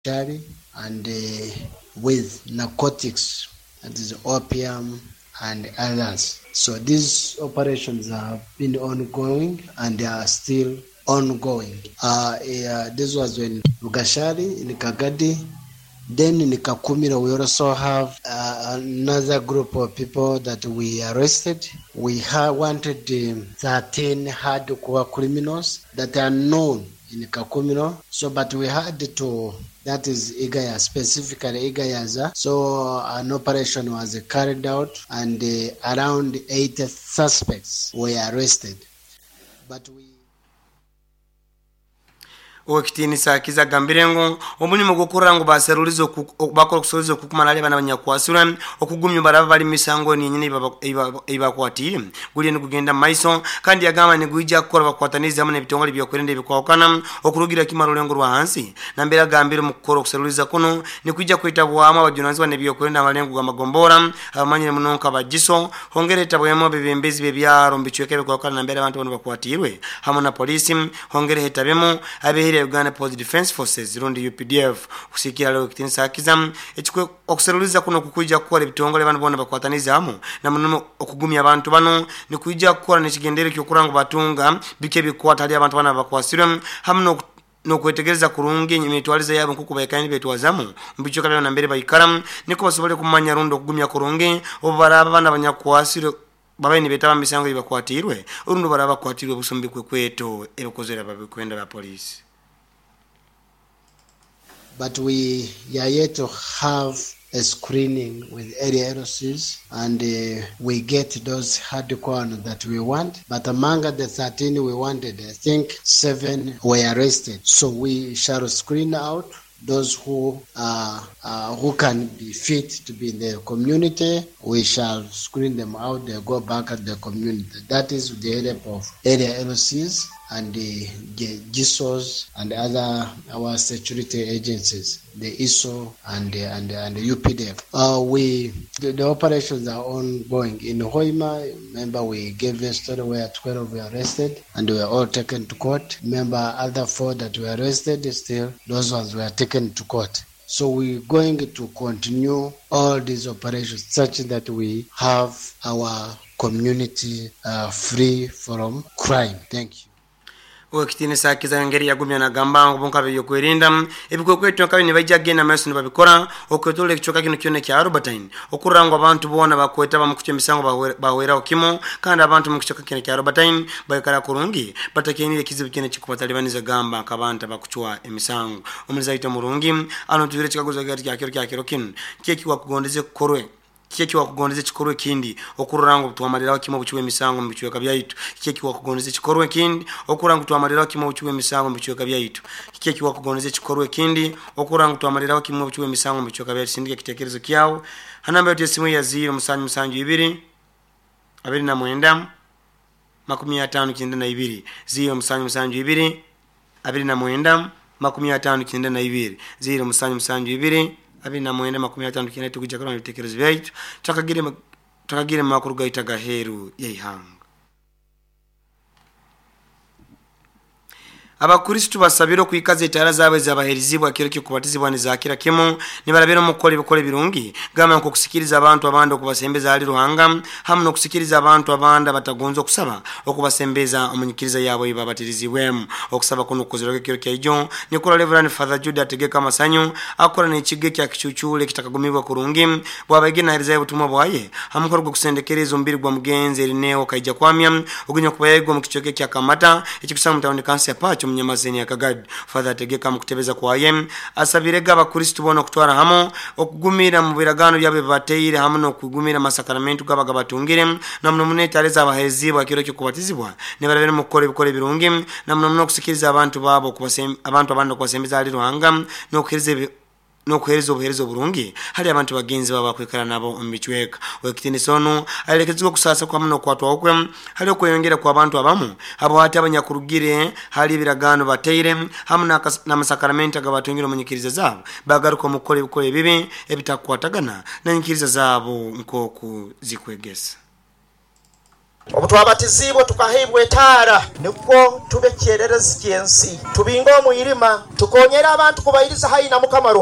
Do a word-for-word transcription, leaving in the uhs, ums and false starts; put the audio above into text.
and uh, with narcotics, that is opium and others. So these operations have been ongoing and they are still ongoing. Uh, uh, this was in Lugashari, in Kagadi. Then in Kakumira, we also have uh, another group of people that we arrested. We have wanted um, thirteen hardcore criminals that are known in Kakumiro. So, but we had to, that is Igaya, specifically Igayaza. So an operation was carried out and uh, around eighty suspects were arrested. But we Okitinisa kiza gambirengo omulimu gwokuranga ngo baserulizo bakora kusozo kukumana ale bana banyakwasura okugumya baraba bali misango ni nyine ibakwatire guli kugenda maiso kandi yagama ni guija kukora bakwataniza hamwe bitongole byokurende bikwakana okurugira kimarulengo rwa hansi nambera gambire mukoro kuseruliza kuno ni kuija kwitabwama abajunanzi bane byokurenda amalengo gamagombora abamanyire munonka bajiso hongere tabwemo bebembezi bebyaro mbichweke bikwakana nambera abantu bano bakwatirwe hamwe na polisi hongere hetabemo abe Uganda Post Defense Forces rundi U P D F kusikira leo kitinisa kizam ekikwe okuseruliza kuno kukuija kukora bitongole bano bona bakwataniza hamo na muno okugumya abantu bano ni kuija kukora nekigendere kyokuranga batunga bike bikwata ali abantu bana bakwasira hamno no kwetegereza kurungi nyimitwaliza yabo nkuko bayikani betwazamu mbicho kala na mbere bayikara niko basobole kumanya rundo okugumya kurungi obaraba bana banyakwasira babaini betaba misango ibakwatirwe urundo baraba kwatirwe busumbikwe kweto ebikozera babikwenda ba police. But we are yet to have a screening with area L Cs and uh, we get those hardcore that we want. But among the thirteen we wanted, I think seven were arrested. So we shall screen out those who uh, uh, who can be fit to be in the community. We shall screen them out. They go back at the community. That is with the help of area L Cs and the G S Os and other our security agencies, the I S O and the, and the, and the U P D F. Uh, we the, the operations are ongoing in Hoima. Remember, we gave a story where twelve were arrested and they were all taken to court. Remember, other four that were arrested, still those ones were taken to court. So we're going to continue all these operations such that we have our community uh, free from crime. Thank you. Okitinisa kiza ngeri yagumya na gamba ngobonka byo kwerinda ebiko kwetu kabini bajage na maso babikora okwetole kichoka kino kyone kya Robertine okurangwa abantu bona bakweta bamukuche misango bahwera okimo kandi abantu mukichoka kino kya Robertine bayikara kurungi batakenire kizibu kine kikupatalibaniza gamba kabanta bakuchwa emisango omulizaito murungi ano tuvire chikagoza gati kya kiro kya kiro kin kiki wakugondeze korwe kiki wakugondeze chikorwe kindi okurango twamalira kimo buchiwe misango mbichiwe kabyayitu kiki wakugondeze chikorwe kindi okurango twamalira kimo buchiwe misango mbichiwe kabyayitu kiki wakugondeze chikorwe kindi okurango twamalira kimo buchiwe misango mbichiwe kabyayitu sindike kitekerezo kyao hanamba yote simu ya zero musanju musanju ibiri abiri na mwenda makumi atano kinda na ibiri zero musanju musanju ibiri abiri na mwenda makumi atano kinda na ibiri zero musanju musanju ibiri abina mwenda makumi atano kintu tukija kana bitekerezo byaitu takagire takagire makuru gaita gaheru yehanga. Abakristo basabiro kwikaze itara zabe zabaherizibwa kiro cyo kubatizibwa nizakira kimo nibarabero mukole bikole birungi gama nko kusikiriza abantu abandi okubasembeza ali ruhanga hamwe no kusikiriza abantu abandi batagonzo kusaba okubasembeza omunyikiriza yabo ibabatirizibwemu okusaba kuno kuzira kiro kyajo nikola Reverend Father Judah Tegeka Masanyu akora n'ikige kya kichuchule kitakagumibwa kurungi bwabagina heriza y'ubutumwa bwaye hamukora gusendekereza umbiri gwa mugenzi erineo kaija kwamya ogunya kubayego mu kichoke kya Kamata ekikusama mutawoni kansi ya pacho mnyamazeni ya Kagadi. Father Tegeka mukutebeza kwa yem asabirega abakristo bono kutwara hamo okugumira mu biragano byabe bateire hamwe no kugumira masakramentu gabaga batungire na mno munete aleza abahezibwa kiro cyo kubatizibwa ne barabere mu kukole bikole birungi na mno mno kusikiriza abantu babo kubasem abantu abandi kubasembeza ali ruhanga no kuherize no kuherizo buherizo burungi hali abantu bagenzi baba kwekara nabo ombichweka wekitini sono alekezwe kusasa kwa mno kwa twakwe hali okuyongera kwa abantu abamu abo hati abanyakurugire hali biragano bateire hamuna na masakramentu gabatungiro munyikiriza zabo bagaruko mukole bukole bibi ebitakwatagana na nyikiriza zabo nko kuzikwegesa. obu twabatizibwe tukaheebwa etaara nikwo tube kyererezi ky'ensi tubinga omwirima tukonyera abantu kubayiriza hayi na Mukama